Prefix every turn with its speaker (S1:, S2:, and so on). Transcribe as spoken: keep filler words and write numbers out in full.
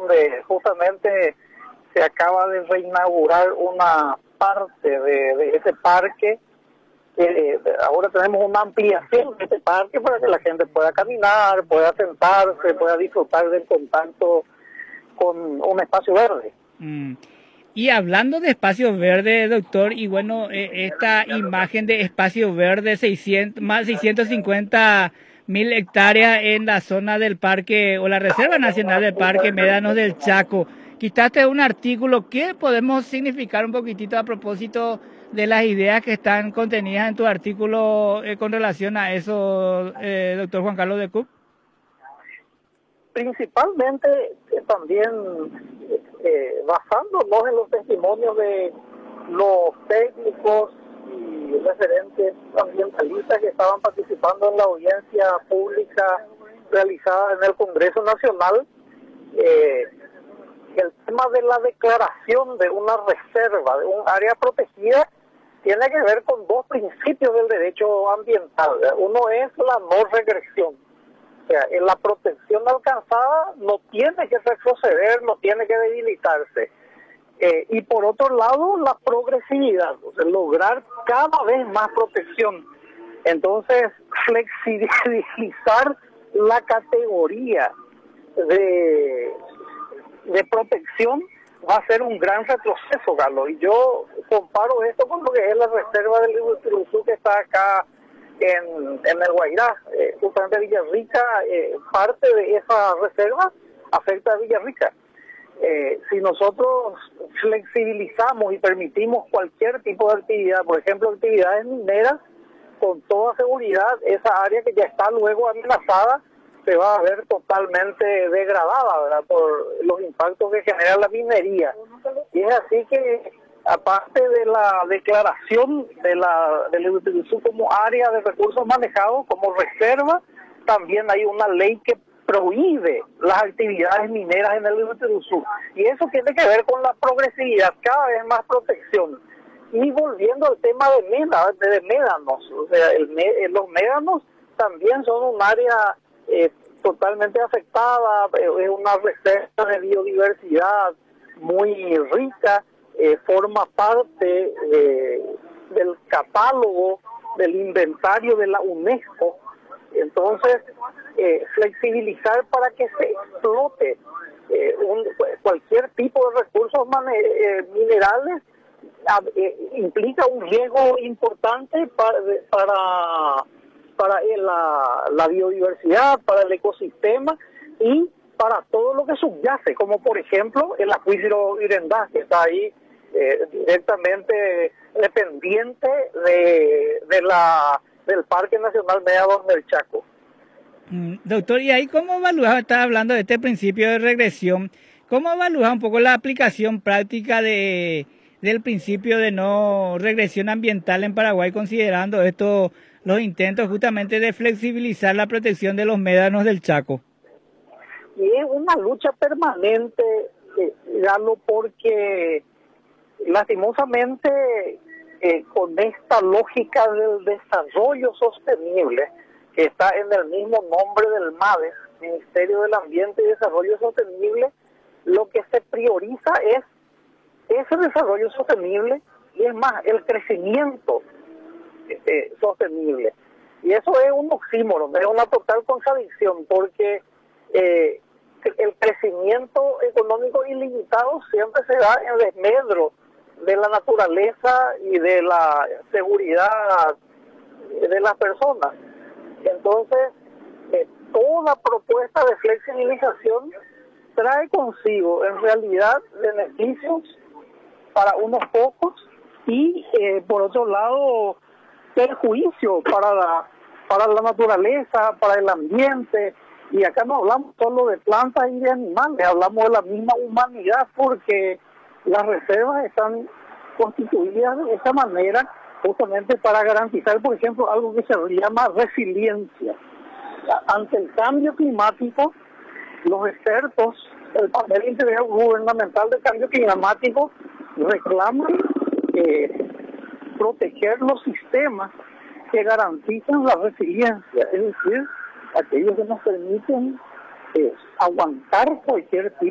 S1: donde justamente se acaba de reinaugurar una parte de, de ese parque. Eh, ahora tenemos una ampliación de este parque para que la gente pueda caminar, pueda sentarse, pueda disfrutar del contacto con un espacio verde.
S2: Mm. Y hablando de espacio verde, doctor, y bueno, eh, esta imagen de espacio verde, seiscientos, más seiscientos cincuenta mil hectáreas en la zona del parque o la Reserva Nacional del Parque Médanos del Chaco. Quitaste un artículo. ¿Qué podemos significar un poquitito a propósito de las ideas que están contenidas en tu artículo eh, con relación a eso, eh, doctor Juan Carlos de Cook?
S1: Principalmente eh, también eh, basándonos en los testimonios de los técnicos y referentes ambientalistas que estaban participando en la audiencia pública realizada en el Congreso Nacional, eh, el tema de la declaración de una reserva, de un área protegida, tiene que ver con dos principios del derecho ambiental. Uno es la no regresión. O sea, en la protección alcanzada no tiene que retroceder, no tiene que debilitarse. Eh, y por otro lado, la progresividad, o sea, lograr cada vez más protección. Entonces, flexibilizar la categoría de, de protección va a ser un gran retroceso, Carlos. Y yo comparo esto con lo que es la reserva del Iguazú que está acá en, en el Guairá, eh, justamente Villarrica. Eh, parte de esa reserva afecta a Villarrica. Eh, si nosotros flexibilizamos y permitimos cualquier tipo de actividad, por ejemplo actividades mineras, con toda seguridad esa área que ya está luego amenazada se va a ver totalmente degradada, ¿verdad?, por los impactos que genera la minería. Y es así que, aparte de la declaración de la del Iguazú como área de recursos manejados, como reserva, también hay una ley que prohíbe las actividades mineras en el Iguazú. Y eso tiene que ver con la progresividad, cada vez más protección. Y volviendo al tema de, meda, de médanos, o sea, el, los médanos también son un área eh, totalmente afectada, es una reserva de biodiversidad muy rica, eh, forma parte eh, del catálogo, del inventario de la UNESCO. Entonces, eh, flexibilizar para que se explote eh, un, cualquier tipo de recursos mane, eh, minerales eh, implica un riesgo importante para para, para la, la biodiversidad, para el ecosistema y para todo lo que subyace, como por ejemplo el acuífero Irendá, que está ahí eh, directamente dependiente de, de la del Parque Nacional Médanos del Chaco.
S2: Mm, doctor, y ahí cómo evalúa, está hablando de este principio de regresión, ¿cómo evalúa un poco la aplicación práctica de del principio de no regresión ambiental en Paraguay, considerando esto los intentos justamente de flexibilizar la protección de los médanos del Chaco?
S1: Y es una lucha permanente, eh, Galo, porque lastimosamente eh, con esta lógica del desarrollo sostenible, que está en el mismo nombre del MADES, Ministerio del Ambiente y Desarrollo Sostenible, lo que se prioriza es ese desarrollo sostenible y es más, el crecimiento eh, sostenible. Y eso es un oxímoron, es una total contradicción, porque eh, el crecimiento económico ilimitado siempre se da en desmedro de la naturaleza y de la seguridad de las personas. Entonces, eh, toda propuesta de flexibilización trae consigo en realidad beneficios para unos pocos y eh, por otro lado perjuicio para la para la naturaleza, para el ambiente. Y acá no hablamos solo de plantas y de animales, hablamos de la misma humanidad, porque las reservas están constituidas de esta manera justamente para garantizar, por ejemplo, algo que se llama resiliencia. Ante el cambio climático, los expertos del panel intergubernamental de cambio climático reclaman eh, proteger los sistemas que garantizan la resiliencia, es decir, aquellos que nos permiten eh, aguantar cualquier tipo